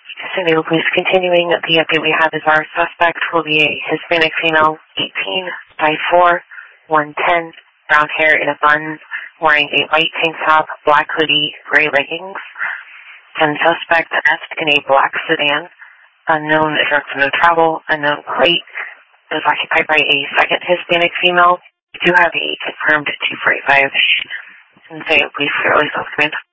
Cindy, police continuing. The update we have is our suspect will be a Hispanic female, 18, 5'4", 110, brown hair in a bun, wearing a white tank top, black hoodie, gray leggings. And suspect left in a black sedan. Unknown address of no travel, unknown plate. Was occupied by a second Hispanic female. We do have a confirmed 245. And say, please, fairly self-command.